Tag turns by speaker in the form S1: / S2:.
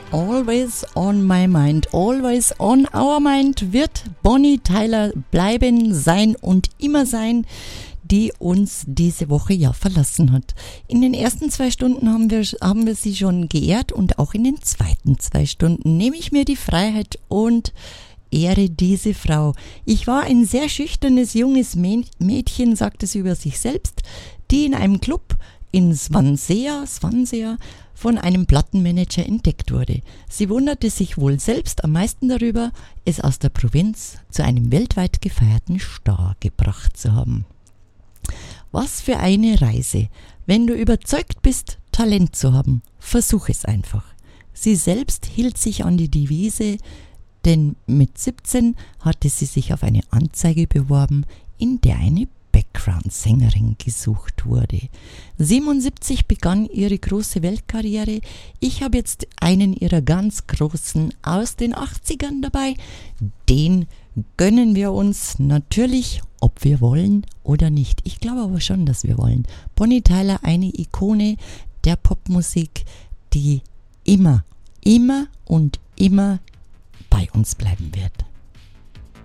S1: Always on my mind, always on our mind wird Bonnie Tyler bleiben, sein und immer sein, die uns diese Woche ja verlassen hat. In den ersten 2 Stunden haben wir sie schon geehrt und auch in den zweiten 2 Stunden nehme ich mir die Freiheit und ehre diese Frau. Ich war ein sehr schüchternes, junges Mädchen, sagte sie über sich selbst, die in einem Club in Swansea von einem Plattenmanager entdeckt wurde. Sie wunderte sich wohl selbst am meisten darüber, es aus der Provinz zu einem weltweit gefeierten Star gebracht zu haben. Was für eine Reise. Wenn du überzeugt bist, Talent zu haben, versuch es einfach. Sie selbst hielt sich an die Devise, denn mit 17 hatte sie sich auf eine Anzeige beworben, in der eine Background-Sängerin gesucht wurde. 77 begann ihre große Weltkarriere. Ich habe jetzt einen ihrer ganz großen aus den 80ern dabei. Den gönnen wir uns natürlich, ob wir wollen oder nicht. Ich glaube aber schon, dass wir wollen. Bonnie Tyler, eine Ikone der Popmusik, die immer und immer bei uns bleiben wird.